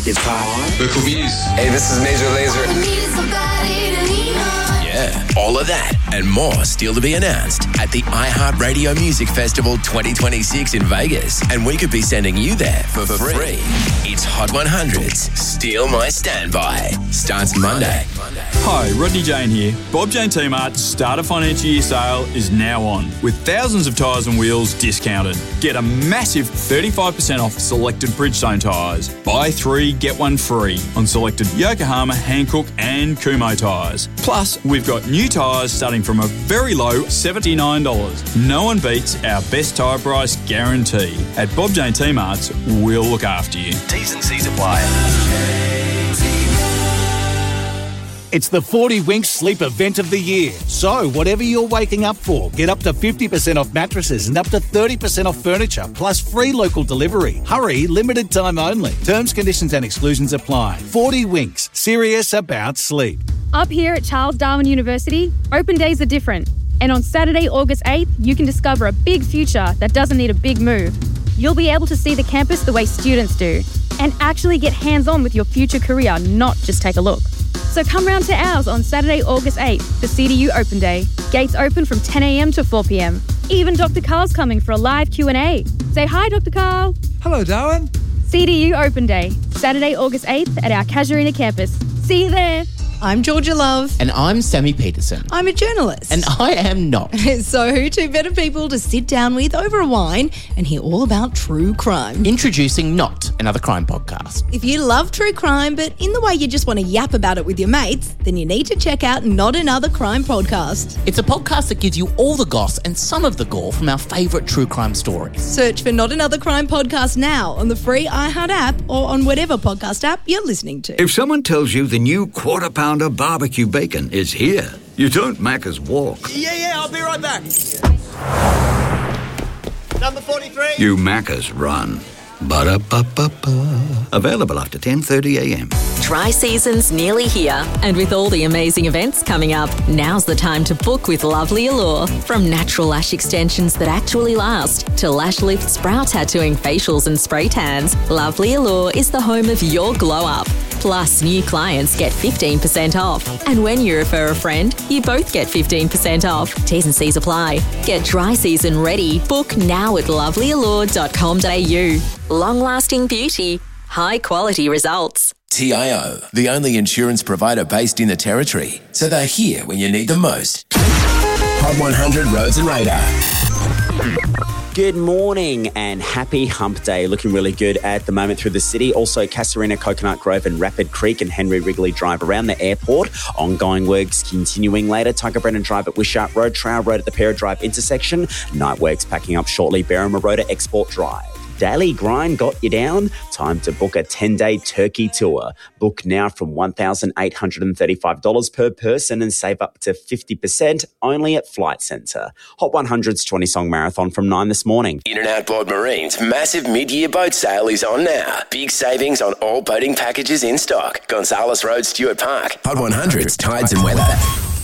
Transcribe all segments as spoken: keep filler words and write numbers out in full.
It's hot. Local views. Hey, this is Major Lazer. Yeah, all of that and more still to be announced at the iHeartRadio Music Festival twenty twenty-six in Vegas. And we could be sending you there for, for free. It's Hot one hundred's Steal My Standby. Starts Monday. Hi, Rodney Jane here. Bob Jane T-Mart's Starter Financial Year sale is now on, with thousands of tyres and wheels discounted. Get a massive thirty-five percent off selected Bridgestone tyres. Buy three, get one free on selected Yokohama, Hankook and Kumho tyres. Plus, we've got new tyres starting from a very low seventy-nine dollars. No one beats our best tyre price guarantee. At Bob Jane T-Mart's, we'll look after you. T's and C's apply. It's the forty Winks Sleep Event of the Year. So, whatever you're waking up for, get up to fifty percent off mattresses and up to thirty percent off furniture, plus free local delivery. Hurry, limited time only. Terms, conditions and exclusions apply. forty Winks, serious about sleep. Up here at Charles Darwin University, open days are different. And on Saturday, August eighth, you can discover a big future that doesn't need a big move. You'll be able to see the campus the way students do and actually get hands-on with your future career, not just take a look. So come round to ours on Saturday, August eighth, for C D U Open Day. Gates open from ten a.m. to four p.m. Even Doctor Carl's coming for a live Q and A. Say hi, Doctor Carl. Hello, Darwin. C D U Open Day, Saturday, August eighth at our Casuarina campus. See you there. I'm Georgia Love. And I'm Sammy Peterson. I'm a journalist. And I am not. So who two better people to sit down with over a wine and hear all about true crime? Introducing Not, another crime podcast. If you love true crime, but in the way you just want to yap about it with your mates, then you need to check out Not Another Crime Podcast. It's a podcast that gives you all the goss and some of the gore from our favourite true crime stories. Search for Not Another Crime Podcast now on the free iHeart app or on whatever podcast app you're listening to. If someone tells you the new quarter pounder barbecue bacon is here, you don't Macca's walk. Yeah, yeah, I'll be right back. Number forty-three. You Macca's run. Ba-da-ba-ba-ba. Available after ten thirty a.m. Dry season's nearly here, and with all the amazing events coming up, now's the time to book with Lovely Allure. From natural lash extensions that actually last to lash lifts, brow tattooing, facials and spray tans, Lovely Allure is the home of your glow up. Plus, new clients get fifteen percent off. And when you refer a friend, you both get fifteen percent off. T's and C's apply. Get dry season ready. Book now at lovely allure dot com dot a u. Long-lasting beauty, high-quality results. T I O, the only insurance provider based in the Territory. So they're here when you need them most. Hot one hundred Roads and Radar. Good morning and happy hump day. Looking really good at the moment through the city. Also, Casuarina, Coconut Grove and Rapid Creek and Henry Wrigley Drive around the airport. Ongoing works continuing later. Tiger Brennan Drive at Wishart Road. Trail Road at the Pera Drive intersection. Night works packing up shortly. Berrima Road at Export Drive. Daily grind got you down? Time to book a ten-day Turkey tour. Book now from one thousand eight hundred thirty-five dollars per person and save up to fifty percent only at Flight Centre. Hot one hundred's twenty-song marathon from nine this morning. In and Outboard Marine's massive mid-year boat sale is on now. Big savings on all boating packages in stock. Gonzales Road, Stewart Park. Hot one hundred's tides and weather.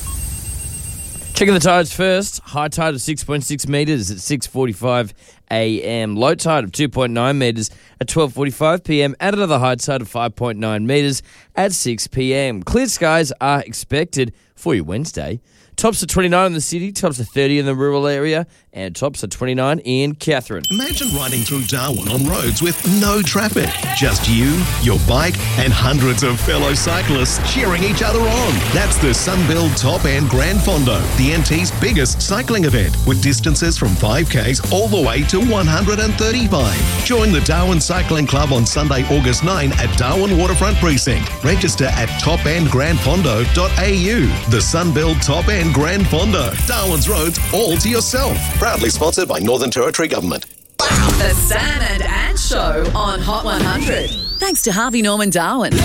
Checking the tides first. High tide of six point six metres at six forty-five a.m. Low tide of two point nine metres at twelve forty-five p.m. and another high tide of five point nine metres at six p.m. Clear skies are expected for you Wednesday. Tops are twenty-nine in the city, tops are thirty in the rural area, and tops are twenty-nine in Katherine. Imagine riding through Darwin on roads with no traffic. Just you, your bike, and hundreds of fellow cyclists cheering each other on. That's the Sunbelt Top End Grand Fondo, the N T's biggest cycling event, with distances from five Ks all the way to one hundred thirty-five. Join the Darwin Cycling Club on Sunday, August ninth at Darwin Waterfront Precinct. Register at top end grand fondo dot a u. The Sunbelt Top End Grand Fondo. Darwin's roads all to yourself. Proudly sponsored by Northern Territory Government. The Sam and Ann Show on Hot one hundred. Thanks to Harvey Norman Darwin.